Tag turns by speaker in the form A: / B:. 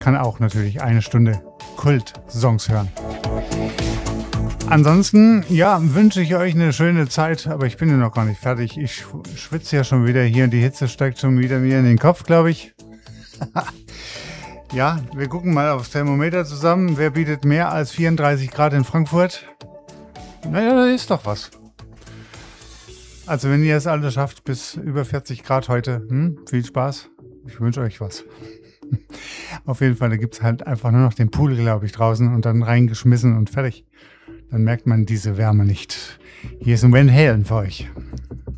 A: kann auch natürlich eine Stunde Kult-Songs hören. Ansonsten, ja, wünsche ich euch eine schöne Zeit, aber ich bin ja noch gar nicht fertig. Ich schwitze ja schon wieder hier und die Hitze steigt schon wieder mir in den Kopf, glaube ich. Ja, wir gucken mal aufs Thermometer zusammen. Wer bietet mehr als 34 Grad in Frankfurt? Naja, da ist doch was. Also wenn ihr es alle schafft bis über 40 Grad heute, viel Spaß. Ich wünsche euch was. Auf jeden Fall, da gibt es halt einfach nur noch den Pool, glaube ich, draußen und dann reingeschmissen und fertig. Dann merkt man diese Wärme nicht. Hier ist ein Van Halen für euch.